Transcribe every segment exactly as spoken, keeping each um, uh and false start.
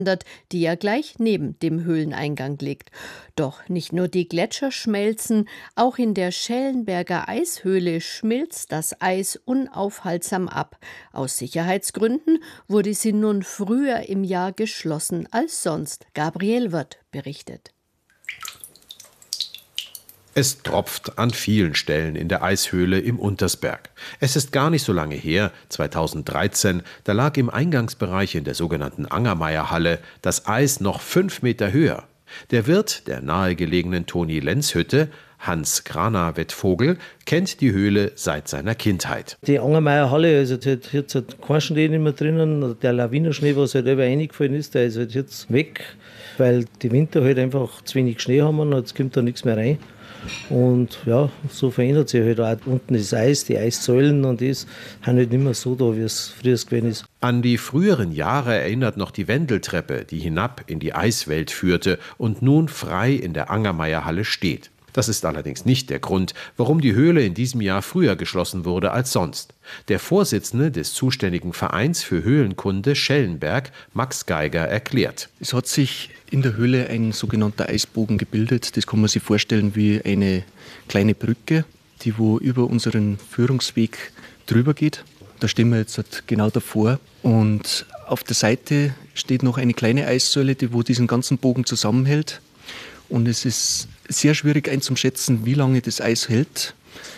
die ja gleich neben dem Höhleneingang liegt. Doch nicht nur die Gletscher schmelzen, auch in der Schellenberger Eishöhle schmilzt das Eis unaufhaltsam ab. Aus Sicherheitsgründen wurde sie nun früher im Jahr geschlossen als sonst. Gabriel Wirth berichtet. Es tropft an vielen Stellen in der Eishöhle im Untersberg. Es ist gar nicht so lange her, zweitausenddreizehn, da lag im Eingangsbereich in der sogenannten Angermeyer-Halle das Eis noch fünf Meter höher. Der Wirt der nahegelegenen Toni-Lenz-Hütte, Hans Grana-Wettvogel, kennt die Höhle seit seiner Kindheit. Die Angermeyer-Halle, also jetzt hat halt keinen Schnee nicht mehr drinnen. Der Lawinenschnee, was halt über reingefallen ist, der ist halt jetzt weg, weil die Winter halt einfach zu wenig Schnee haben und jetzt kommt da nichts mehr rein. Und ja, so verändert sich halt auch unten das Eis, die Eissäulen und das sind halt nicht mehr so da, wie es früher gewesen ist. An die früheren Jahre erinnert noch die Wendeltreppe, die hinab in die Eiswelt führte und nun frei in der Angermeyer-Halle steht. Das ist allerdings nicht der Grund, warum die Höhle in diesem Jahr früher geschlossen wurde als sonst. Der Vorsitzende des zuständigen Vereins für Höhlenkunde Schellenberg, Max Geiger, erklärt: Es hat sich in der Höhle ein sogenannter Eisbogen gebildet. Das kann man sich vorstellen wie eine kleine Brücke, die wo über unseren Führungsweg drüber geht. Da stehen wir jetzt halt genau davor. Und auf der Seite steht noch eine kleine Eissäule, die wo diesen ganzen Bogen zusammenhält. Und es ist sehr schwierig einzuschätzen, wie lange das Eis hält.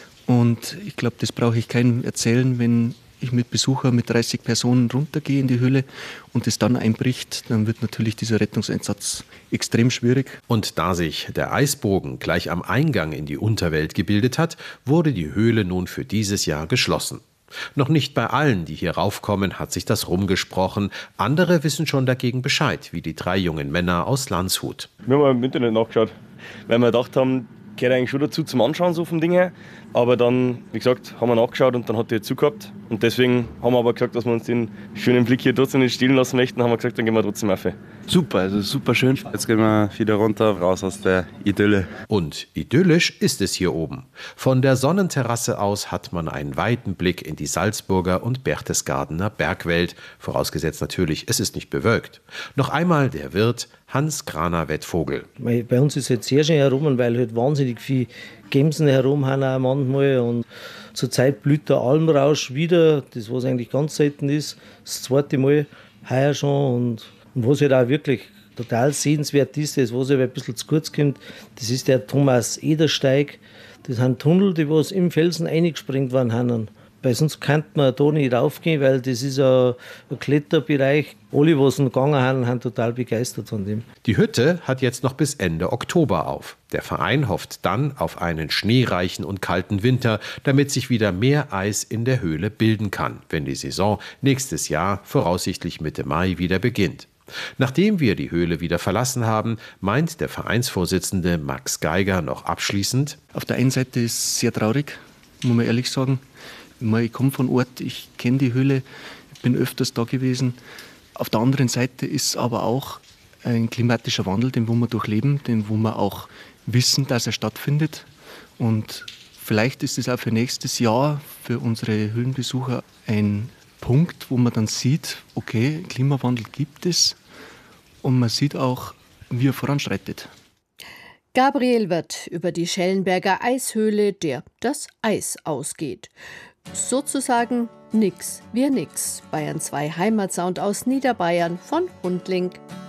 Und ich glaube, das brauche ich keinem erzählen, wenn ich mit Besuchern mit dreißig Personen runtergehe in die Höhle und es dann einbricht, dann wird natürlich dieser Rettungseinsatz extrem schwierig. Und da sich der Eisbogen gleich am Eingang in die Unterwelt gebildet hat, wurde die Höhle nun für dieses Jahr geschlossen. Noch nicht bei allen, die hier raufkommen, hat sich das rumgesprochen. Andere wissen schon dagegen Bescheid, wie die drei jungen Männer aus Landshut. Wir haben im Internet nachgeschaut, weil wir gedacht haben, gehört eigentlich schon dazu zum Anschauen so vom Ding her. Aber dann, wie gesagt, haben wir nachgeschaut und dann hat die zu gehabt. Und deswegen haben wir aber gesagt, dass wir uns den schönen Blick hier trotzdem nicht stehlen lassen möchten. Haben wir gesagt, dann gehen wir trotzdem auf. Super, also super schön. Jetzt gehen wir wieder runter, raus aus der Idylle. Und idyllisch ist es hier oben. Von der Sonnenterrasse aus hat man einen weiten Blick in die Salzburger und Berchtesgadener Bergwelt. Vorausgesetzt natürlich, es ist nicht bewölkt. Noch einmal der Wirt Hans Grana-Wettvogel. Bei uns ist es jetzt sehr schön herum, weil halt wahnsinnig viele Gemsen herum haben auch manchmal. Und zurzeit blüht der Almrausch wieder, das was eigentlich ganz selten ist, das zweite Mal heuer schon. Und, und was halt auch wirklich total sehenswert ist, das was halt ein bisschen zu kurz kommt, das ist der Thomas-Eder-Steig. Das sind Tunnel, die was im Felsen eingesprengt worden haben. Weil sonst könnte man da nicht raufgehen, weil das ist ein, ein Kletterbereich. Alle, die noch gegangen haben, sind total begeistert von dem. Die Hütte hat jetzt noch bis Ende Oktober auf. Der Verein hofft dann auf einen schneereichen und kalten Winter, damit sich wieder mehr Eis in der Höhle bilden kann, wenn die Saison nächstes Jahr, voraussichtlich Mitte Mai, wieder beginnt. Nachdem wir die Höhle wieder verlassen haben, meint der Vereinsvorsitzende Max Geiger noch abschließend: Auf der einen Seite ist es sehr traurig, muss man ehrlich sagen. Ich komme von Ort, ich kenne die Höhle, ich bin öfters da gewesen. Auf der anderen Seite ist es aber auch ein klimatischer Wandel, den wo wir durchleben, den wo wir auch wissen, dass er stattfindet. Und vielleicht ist es auch für nächstes Jahr für unsere Höhlenbesucher ein Punkt, wo man dann sieht, okay, Klimawandel gibt es und man sieht auch, wie er voranschreitet. Gabriel Wirth über die Schellenberger Eishöhle, der das Eis ausgeht. Sozusagen nix, wir nix. Bayern zwei Heimatsound aus Niederbayern von Hundling.